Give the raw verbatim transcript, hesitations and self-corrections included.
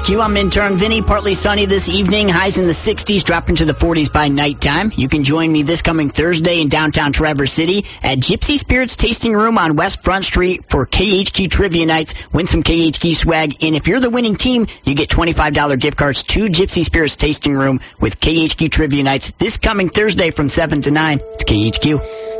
Q. I'm intern Vinny. Partly sunny this evening. Highs in the sixties, dropping to the forties by nighttime. You can join me this coming Thursday in downtown Traverse City at Gypsy Spirits Tasting Room on West Front Street for K H Q Trivia Nights. Win some K H Q swag. And if you're the winning team, you get twenty-five dollars gift cards to Gypsy Spirits Tasting Room with K H Q Trivia Nights this coming Thursday from seven to nine. It's K H Q.